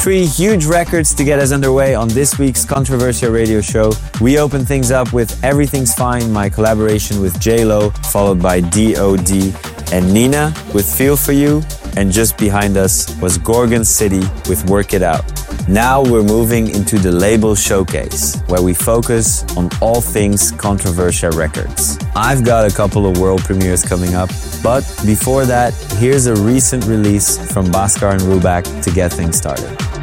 3 huge records to get us underway on this week's Controversia Radio Show. We open things up with Everything's Fine, my collaboration with J-Lo, followed by D.O.D. and Nina with Feel For You, and just behind us was Gorgon City with Work It Out. Now we're moving into the label showcase, where we focus on all things Controversia Records. I've got a couple of world premieres coming up, but before that, here's a recent release from Bhaskar and Rubak to get things started.